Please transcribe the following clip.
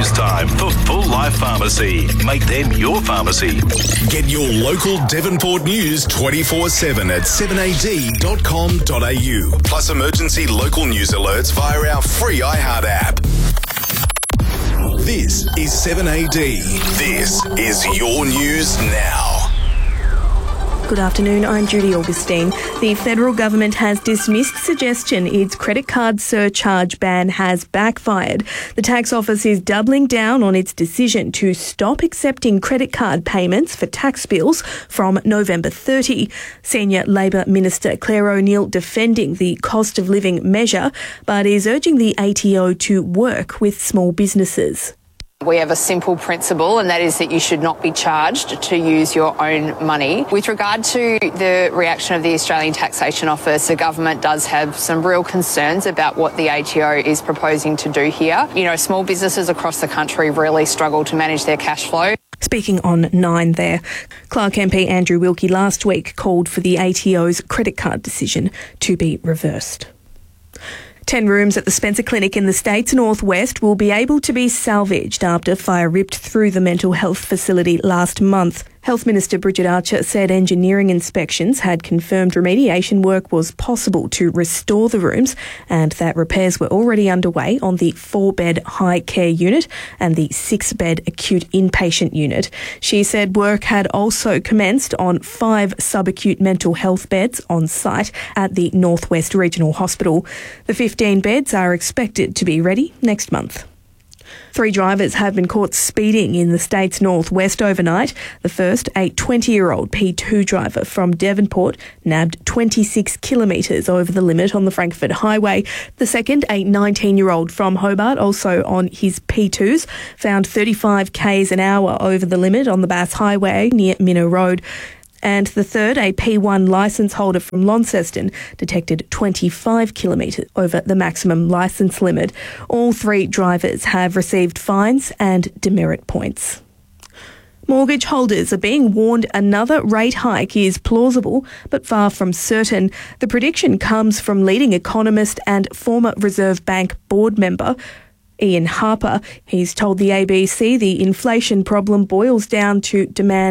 news time for Full Life Pharmacy. Make them your pharmacy. Get your local Devonport news 24/7 at 7ad.com.au. Plus emergency local news alerts via our free iHeart app. This is 7AD. This is your news now. Good afternoon, I'm Judy Augustine. The federal government has dismissed suggestion its credit card surcharge ban has backfired. The tax office is doubling down on its decision to stop accepting credit card payments for tax bills from November 30. Senior Labor Minister Claire O'Neil defending the cost of living measure, but is urging the ATO to work with small businesses. We have a simple principle, and that is that you should not be charged to use your own money. With regard to the reaction of the Australian Taxation Office, the government does have some real concerns about what the ATO is proposing to do here. You know, small businesses across the country really struggle to manage their cash flow. Speaking on 9 there, Clark MP Andrew Wilkie last week called for the ATO's credit card decision to be reversed. 10 rooms at the Spencer Clinic in the state's northwest will be able to be salvaged after fire ripped through the mental health facility last month. Health Minister Bridget Archer said engineering inspections had confirmed remediation work was possible to restore the rooms and that repairs were already underway on the 4-bed high care unit and the 6-bed acute inpatient unit. She said work had also commenced on 5 subacute mental health beds on site at the Northwest Regional Hospital. The 15 beds are expected to be ready next month. 3 drivers have been caught speeding in the state's northwest overnight. The first, a 20-year-old P2 driver from Devonport, nabbed 26 kilometres over the limit on the Frankfurt Highway. The second, a 19-year-old from Hobart, also on his P2s, found 35 k's an hour over the limit on the Bass Highway near Minnow Road. And the third, a P1 licence holder from Launceston, detected 25 kilometres over the maximum licence limit. All 3 drivers have received fines and demerit points. Mortgage holders are being warned another rate hike is plausible but far from certain. The prediction comes from leading economist and former Reserve Bank board member Ian Harper. He's told the ABC the inflation problem boils down to demand